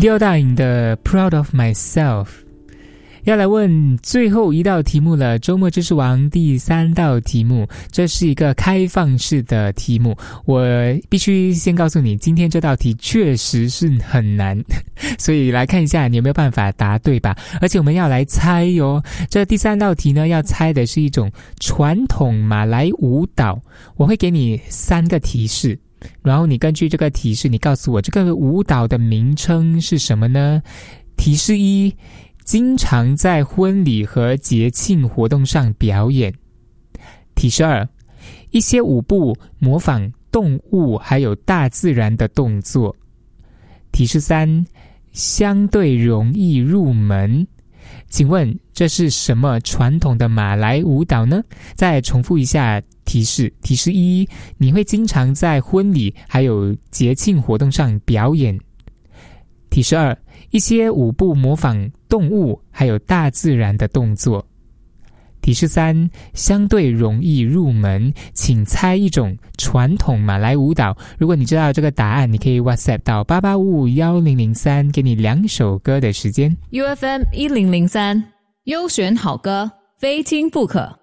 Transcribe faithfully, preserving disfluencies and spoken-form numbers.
廖大颖的 Proud of Myself。要来问最后一道题目了，周末知识王第三道题目，这是一个开放式的题目，我必须先告诉你，今天这道题确实是很难，所以来看一下你有没有办法答对吧。而且我们要来猜哟，这第三道题呢，要猜的是一种传统马来舞蹈，我会给你三个提示，然后你根据这个提示，你告诉我这个舞蹈的名称是什么呢？提示一，经常在婚礼和节庆活动上表演。提示二，一些舞步模仿动物还有大自然的动作。提示三，相对容易入门。请问这是什么传统的马来舞蹈呢？再重复一下提示。提示一，你会经常在婚礼还有节庆活动上表演。提示二，一些舞步模仿动物还有大自然的动作。提示三，相对容易入门，请猜一种传统马来舞蹈。如果你知道这个答案，你可以 WhatsApp 到八八五五一零零三，给你两首歌的时间。 U F M 一零零三优选好歌，非听不可。